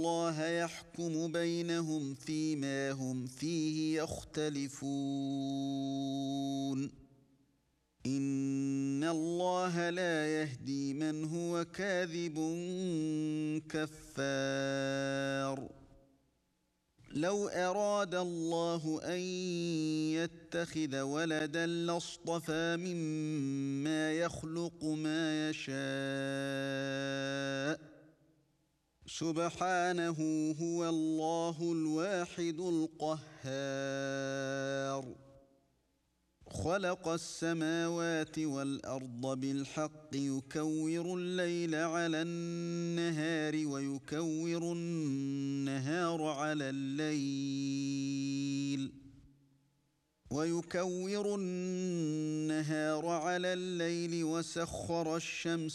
الله يحكم بينهم فيما هم فيه يختلفون إن الله لا يهدي من هو كاذب كفار لو أراد الله أن يتخذ ولدا لاصطفى مما يخلق ما يشاء سبحانه هو الله الواحد القهار خلق السماوات والأرض بالحق يكور الليل على النهار ويكور النهار على الليل وسخر الشمس